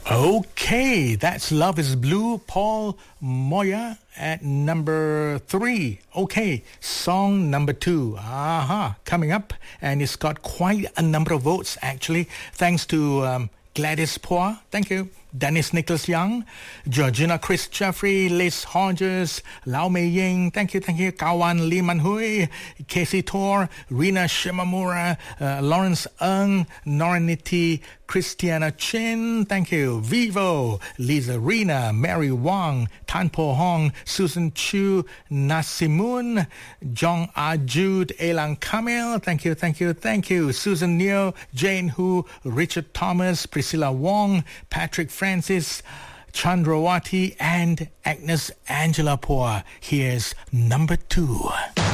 Okay, that's Love is Blue, Paul Moya at number 3. Okay, song number 2. Coming up, and it's got quite a number of votes actually, thanks to Gladys Poir, thank you. Dennis Nicholas Young, Georgina Chris Jeffrey, Liz Hodges, Lau Mei Ying, thank you. Kawan Lee Man Hui, Casey Tor, Rina Shimamura, Lawrence Ng, Noraniti, Christiana Chin, thank you. Vivo, Lisa Rina, Mary Wang, Tan Po Hong, Susan Chu, Nasimun, Jong Ah Jude, Elang Kamil, thank you. Susan Neo, Jane Hu, Richard Thomas, Priscilla Wong, Patrick Francis, Chandrawati, and Agnes Angela Poor. Here's number 2.